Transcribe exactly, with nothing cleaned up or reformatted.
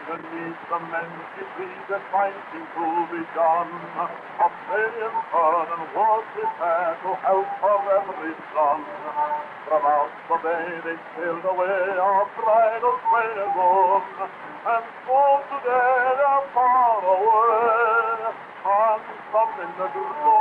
Beneath the many trees that might seem to be done, Australian sun and was prepared to help for every son. From out the bay they sailed away, our bridal train is on, and so today they're far away, and something that